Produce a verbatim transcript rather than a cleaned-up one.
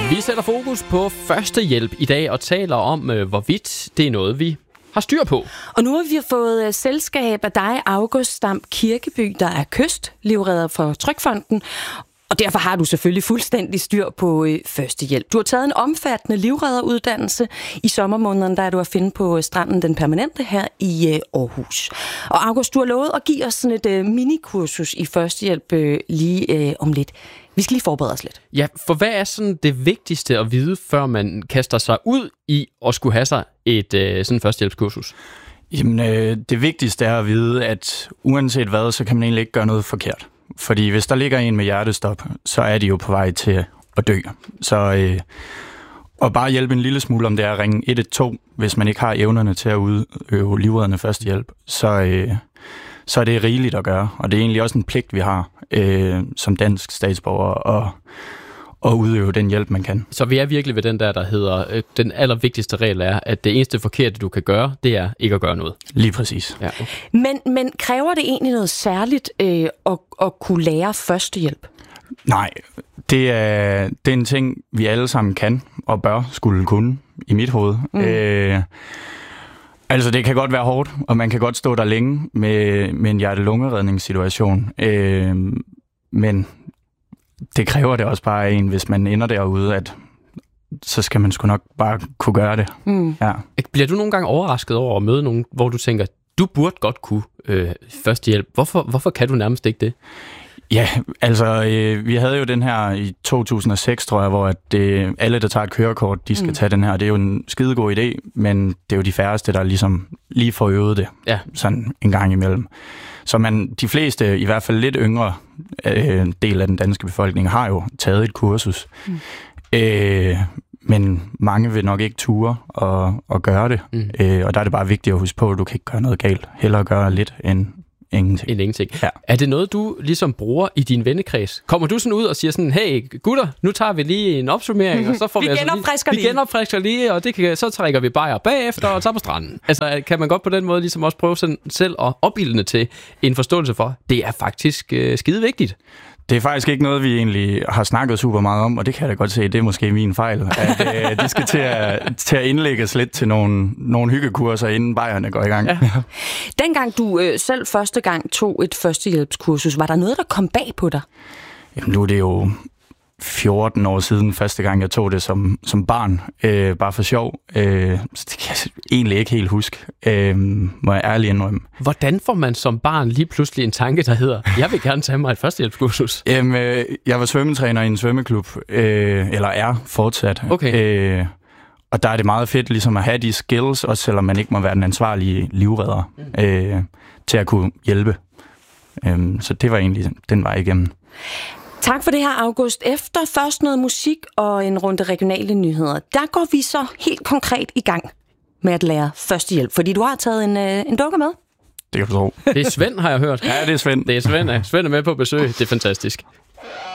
Vi sætter fokus på førstehjælp i dag og taler om, øh, hvorvidt det er noget, vi har styr på. Og nu har vi fået uh, selskab af dig, August Stamp Kirkeby, der er kystlivredder for Trygfonden. Og derfor har du selvfølgelig fuldstændig styr på øh, førstehjælp. Du har taget en omfattende livredderuddannelse i sommermånederne, der er du at finde på stranden Den Permanente her i øh, Aarhus. Og August, du har lovet at give os sådan et øh, minikursus i førstehjælp øh, lige øh, om lidt. Vi skal lige forberede os lidt. Ja, for hvad er sådan det vigtigste at vide, før man kaster sig ud i at skulle have sig et øh, sådan førstehjælpskursus? Jamen, øh, det vigtigste er at vide, at uanset hvad, så kan man egentlig ikke gøre noget forkert. Fordi hvis der ligger en med hjertestop, så er de jo på vej til at dø. Så øh, at bare hjælpe en lille smule, om det er at ringe et et to, hvis man ikke har evnerne til at udøve livreddende førstehjælp, så, øh, så er det rigeligt at gøre. Og det er egentlig også en pligt, vi har øh, som dansk statsborger at, at udøve den hjælp, man kan. Så vi er virkelig ved den der, der hedder, øh, den allervigtigste regel er, at det eneste forkerte, du kan gøre, det er ikke at gøre noget. Lige præcis. Ja, okay. Men, men kræver det egentlig noget særligt øh, at, at kunne lære førstehjælp? Nej, det er, det er en ting, vi alle sammen kan og bør skulle kunne i mit hoved. Mm. Øh, altså, det kan godt være hårdt, og man kan godt stå der længe med, med en hjerte-lunge-redningssituation. Øh, men det kræver det også bare af en, hvis man ender derude, at så skal man sgu nok bare kunne gøre det. Mm. Ja. Bliver du nogle gange overrasket over at møde nogen, hvor du tænker, du burde godt kunne øh, førstehjælp. Hvorfor, hvorfor kan du nærmest ikke det? Ja, altså, øh, vi havde jo den her i to tusind og seks, tror jeg, hvor at, øh, alle, der tager et kørekort, de skal mm. tage den her. Det er jo en skidegod idé, men det er jo de færreste, der ligesom lige får øvet det, ja. Sådan en gang imellem. Så man, de fleste, i hvert fald lidt yngre øh, del af den danske befolkning, har jo taget et kursus. Mm. Øh, men mange vil nok ikke ture og, og gøre det. Mm. Øh, og der er det bare vigtigt at huske på, at du kan ikke gøre noget galt. Hellere gøre lidt end ingenting. End ingenting. Ja. Er det noget, du ligesom bruger i din vennekreds? Kommer du sådan ud og siger sådan, hey gutter, nu tager vi lige en opsummering, og så får vi, vi altså genopfrisker lige, vi genopfrisker lige, og det kan, så trækker vi bajer bagefter og tager på stranden. Altså, kan man godt på den måde ligesom også prøve sådan selv at opildne til en forståelse for, det er faktisk øh, skide vigtigt. Det er faktisk ikke noget, vi egentlig har snakket super meget om, og det kan jeg da godt se, det er måske min fejl, at øh, det skal til at, til at indlægges lidt til nogle, nogle hyggekurser, inden bajerne går i gang. Ja. Dengang du øh, selv første gang tog et førstehjælpskursus, var der noget, der kom bag på dig? Jamen, nu er det jo fjorten år siden, første gang jeg tog det som, som barn, øh, bare for sjov. Øh, så det kan jeg egentlig ikke helt huske, øh, må jeg ærligt indrømme. Hvordan får man som barn lige pludselig en tanke, der hedder, jeg vil gerne tage mig et førstehjælpskursus? Jamen, øh, jeg var svømmetræner i en svømmeklub, øh, eller er fortsat. Okay. Øh, og der er det meget fedt ligesom at have de skills, også selvom man ikke må være den ansvarlige livredder, mm. øh, til at kunne hjælpe. Øh, så det var egentlig den vej igennem. Tak for det her, August. Efter først noget musik og en runde regionale nyheder, der går vi så helt konkret i gang med at lære førstehjælp, fordi du har taget en, øh, en dukke med. Det kan du tro. Det er Svend, har jeg hørt. Ja, det er Svend. Det er Svend, ja. Svend er med på besøg. Det er fantastisk.